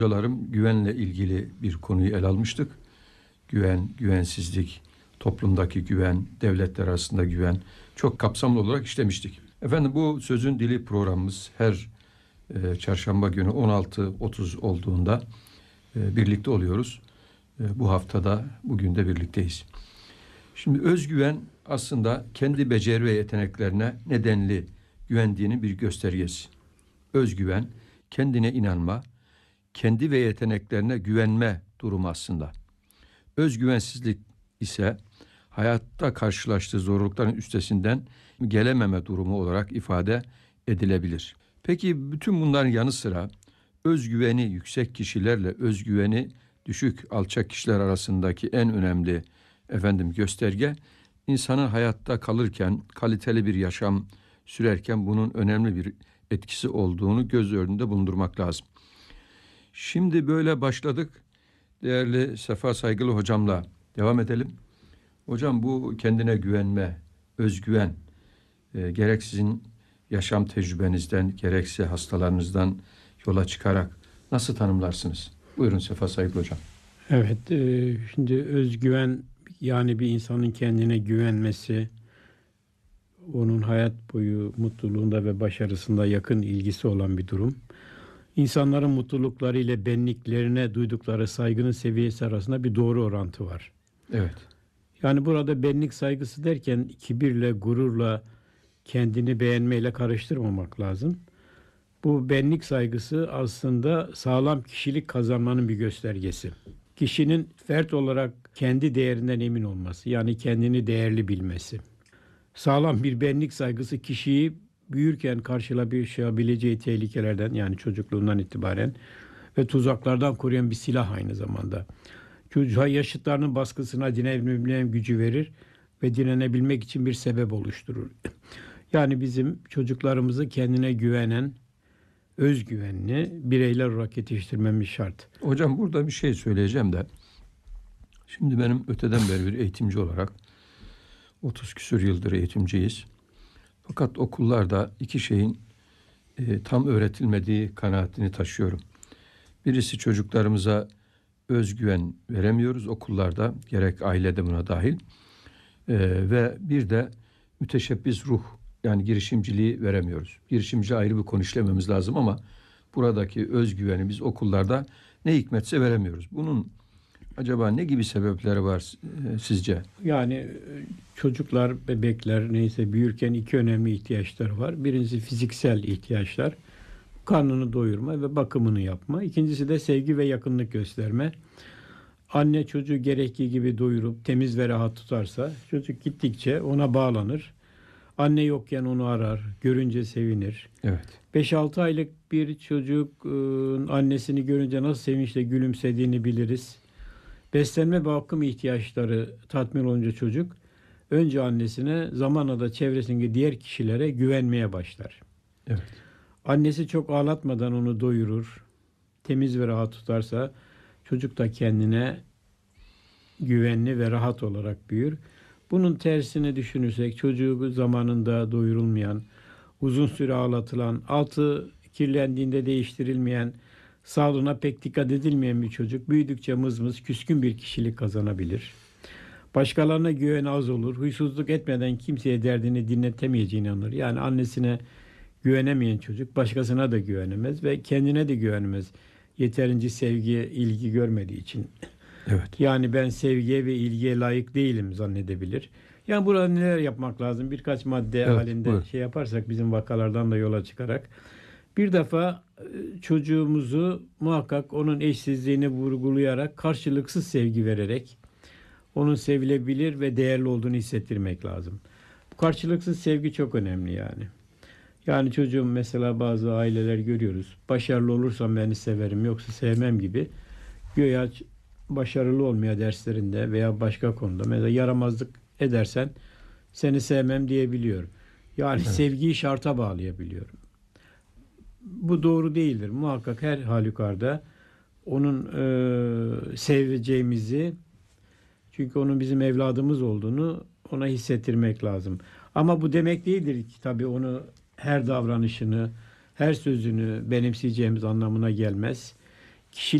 Hocalarım güvenle ilgili bir konuyu ele almıştık. Güven, güvensizlik, toplumdaki güven, devletler arasında güven çok kapsamlı olarak işlemiştik. Efendim bu Sözün Dili programımız her çarşamba günü 16.30 olduğunda birlikte oluyoruz. Bu haftada bugün de birlikteyiz. Şimdi özgüven aslında kendi beceri ve yeteneklerine nedenli güvendiğinin bir göstergesi. Özgüven, kendine inanma, kendi ve yeteneklerine güvenme durumu aslında. Özgüvensizlik ise hayatta karşılaştığı zorlukların üstesinden gelememe durumu olarak ifade edilebilir. Peki bütün bunların yanı sıra özgüveni yüksek kişilerle özgüveni düşük alçak kişiler arasındaki en önemli gösterge insanın hayatta kalırken kaliteli bir yaşam sürerken bunun önemli bir etkisi olduğunu göz önünde bulundurmak lazım. Şimdi böyle başladık. Değerli Sefa Saygılı hocamla devam edelim. Hocam bu kendine güvenme, özgüven gerek sizin yaşam tecrübenizden gerekse hastalarınızdan yola çıkarak nasıl tanımlarsınız? Buyurun Sefa Saygılı hocam. Evet, şimdi özgüven yani bir insanın kendine güvenmesi, onun hayat boyu mutluluğunda ve başarısında yakın ilgisi olan bir durum. İnsanların mutlulukları ile benliklerine duydukları saygının seviyesi arasında bir doğru orantı var. Evet. Yani burada benlik saygısı derken kibirle, gururla, kendini beğenmeyle karıştırmamak lazım. Bu benlik saygısı aslında sağlam kişilik kazanmanın bir göstergesi. Kişinin fert olarak kendi değerinden emin olması, yani kendini değerli bilmesi. Sağlam bir benlik saygısı kişiyi büyürken karşılaşabileceği tehlikelerden, yani çocukluğundan itibaren ve tuzaklardan koruyan bir silah aynı zamanda. Çocuğa yaşıtlarının baskısına direnebilme gücü verir ve direnebilmek için bir sebep oluşturur. Yani bizim çocuklarımızı kendine güvenen, özgüvenli bireyler olarak yetiştirmemiz şart. Hocam burada bir şey söyleyeceğim de. Şimdi benim öteden beri bir eğitimci olarak 30 küsur yıldır eğitimciyiz. Fakat okullarda iki şeyin tam öğretilmediği kanaatini taşıyorum. Birisi çocuklarımıza özgüven veremiyoruz okullarda, gerek ailede buna dahil. Ve bir de müteşebbis ruh, yani girişimciliği veremiyoruz. Girişimci ayrı bir konu işlememiz lazım ama buradaki özgüveni biz okullarda ne hikmetse veremiyoruz. Bunun acaba ne gibi sebepleri var sizce? Yani çocuklar, bebekler neyse büyürken iki önemli ihtiyaçları var. Birincisi fiziksel ihtiyaçlar. Karnını doyurma ve bakımını yapma. İkincisi de sevgi ve yakınlık gösterme. Anne çocuğu gerektiği gibi doyurup temiz ve rahat tutarsa çocuk gittikçe ona bağlanır. Anne yokken onu arar, görünce sevinir. Evet. 5-6 aylık bir çocuk annesini görünce nasıl sevinçle gülümsediğini biliriz. Beslenme ve bakım ihtiyaçları tatmin olunca çocuk önce annesine, zamanla da çevresindeki diğer kişilere güvenmeye başlar. Evet. Annesi çok ağlatmadan onu doyurur, temiz ve rahat tutarsa çocuk da kendine güvenli ve rahat olarak büyür. Bunun tersini düşünürsek çocuğu zamanında doyurulmayan, uzun süre ağlatılan, altı kirlendiğinde değiştirilmeyen, sağlığına pek dikkat edilmeyen bir çocuk büyüdükçe mızmız, küskün bir kişilik kazanabilir. Başkalarına güven az olur. Huysuzluk etmeden kimseye derdini dinletemeyeceğine inanır. Yani annesine güvenemeyen çocuk başkasına da güvenemez ve kendine de güvenemez. Yeterince sevgi, ilgi görmediği için. Evet. Yani ben sevgiye ve ilgiye layık değilim zannedebilir. Yani burada neler yapmak lazım? Birkaç madde halinde buyur. yaparsak bizim vakalardan da yola çıkarak. Bir defa çocuğumuzu muhakkak onun eşsizliğini vurgulayarak, karşılıksız sevgi vererek onun sevilebilir ve değerli olduğunu hissettirmek lazım. Bu karşılıksız sevgi çok önemli yani. Yani çocuğum, mesela bazı aileler görüyoruz. Başarılı olursam beni severim, yoksa sevmem gibi. Güya başarılı olmaya derslerinde veya başka konuda mesela yaramazlık edersen seni sevmem diyebiliyor. Yani Evet. sevgiyi şarta bağlayabiliyorum. Bu doğru değildir. Muhakkak her halükarda onun seveceğimizi, çünkü onun bizim evladımız olduğunu ona hissettirmek lazım. Ama bu demek değildir ki tabii onu her davranışını, her sözünü benimseyeceğimiz anlamına gelmez. kişilik